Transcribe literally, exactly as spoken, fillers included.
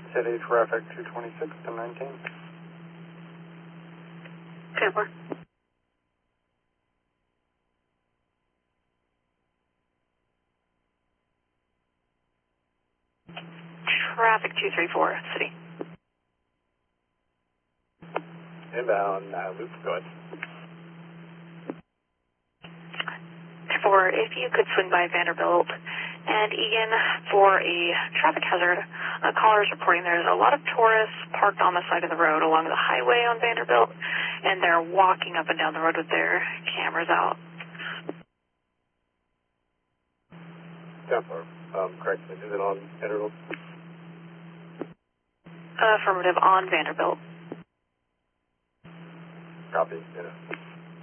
City traffic two twenty-six to nineteen. ten four. Traffic two three four, City. Inbound, uh, loop, go ahead. For if you could swing by Vanderbilt and Egan for a traffic hazard, a caller is reporting there's a lot of tourists parked on the side of the road along the highway on Vanderbilt, and they're walking up and down the road with their cameras out. ten four, um, correct, is it on Vanderbilt? Affirmative, on Vanderbilt. Copy, yeah.